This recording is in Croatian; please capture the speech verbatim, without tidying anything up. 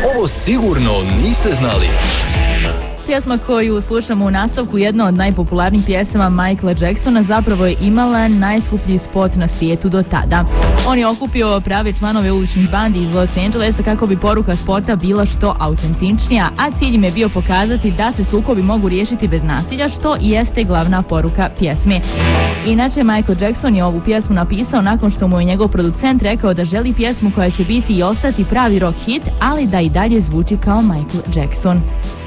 Ovo sigurno niste znali. Pjesma koju slušamo u nastavku, jedna od najpopularnijih pjesama Michaela Jacksona, zapravo je imala najskuplji spot na svijetu do tada. On je okupio prave članove uličnih bandi iz Los Angelesa kako bi poruka spota bila što autentičnija, a cilj im je bio pokazati da se sukobi mogu riješiti bez nasilja, što i jeste glavna poruka pjesme. Inače, Michael Jackson je ovu pjesmu napisao nakon što mu je njegov producent rekao da želi pjesmu koja će biti i ostati pravi rock hit, ali da i dalje zvuči kao Michael Jackson.